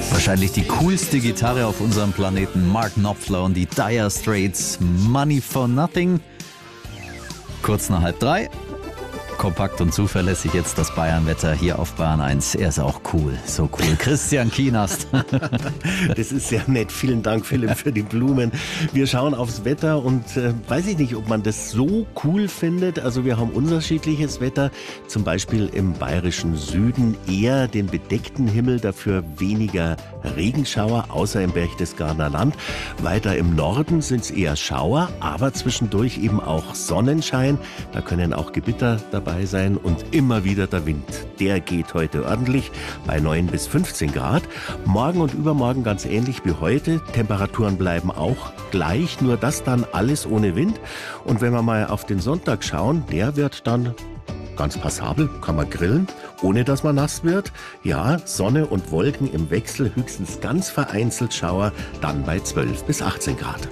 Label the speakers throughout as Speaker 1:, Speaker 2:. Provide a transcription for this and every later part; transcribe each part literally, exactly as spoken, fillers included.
Speaker 1: Wahrscheinlich die coolste Gitarre auf unserem Planeten, Mark Knopfler und die Dire Straits, Money for Nothing. Kurz nach halb drei. Kompakt und zuverlässig jetzt das Bayernwetter hier auf Bayern eins. Er ist auch cool, so cool. Christian Kienast.
Speaker 2: Das ist sehr nett. Vielen Dank, Philipp, für die Blumen. Wir schauen aufs Wetter und äh, weiß ich nicht, ob man das so cool findet. Also wir haben unterschiedliches Wetter. Zum Beispiel im bayerischen Süden eher den bedeckten Himmel, dafür weniger Regenschauer, außer im Berchtesgadener Land. Weiter im Norden sind es eher Schauer, aber zwischendurch eben auch Sonnenschein. Da können auch Gewitter dabei sein und immer wieder der Wind. Der geht heute ordentlich bei neun bis fünfzehn Grad. Morgen und übermorgen ganz ähnlich wie heute. Temperaturen bleiben auch gleich, nur das dann alles ohne Wind. Und wenn wir mal auf den Sonntag schauen, der wird dann ganz passabel, kann man grillen, ohne dass man nass wird. Ja, Sonne und Wolken im Wechsel, höchstens ganz vereinzelt Schauer, dann bei zwölf bis achtzehn Grad.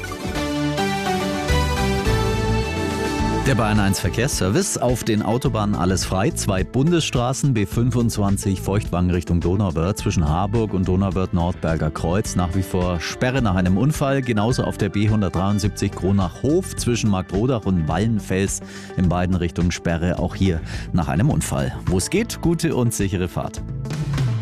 Speaker 1: Der Bayern eins Verkehrsservice. Auf den Autobahnen alles frei. Zwei Bundesstraßen, B fünfundzwanzig Feuchtwangen Richtung Donauwörth zwischen Harburg und Donauwörth-Nordberger Kreuz. Nach wie vor Sperre nach einem Unfall. Genauso auf der B hundertdreiundsiebzig Kronach-Hof zwischen Markrodach und Wallenfels. In beiden Richtungen Sperre, auch hier nach einem Unfall. Wo es geht, gute und sichere Fahrt.